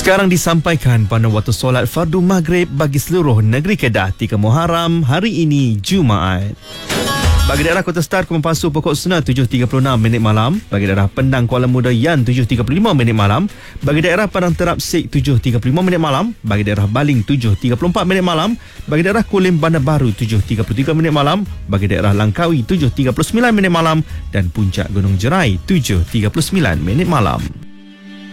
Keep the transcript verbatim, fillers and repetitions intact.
Sekarang disampaikan pada waktu solat fardu maghrib bagi seluruh negeri Kedah tiga Muharram hari ini Jumaat. Bagi daerah Kota Star, Kuala Pasu, Pokok Sena tujuh tiga puluh enam minit malam. Bagi daerah Pendang, Kuala Muda, Yan tujuh tiga puluh lima minit malam. Bagi daerah Padang Terap, Sik tujuh tiga puluh lima minit malam. Bagi daerah Baling tujuh tiga puluh empat minit malam. Bagi daerah Kulim, Bandar Baru tujuh tiga puluh tiga minit malam. Bagi daerah Langkawi tujuh tiga puluh sembilan minit malam dan Puncak Gunung Jerai tujuh tiga puluh sembilan minit malam.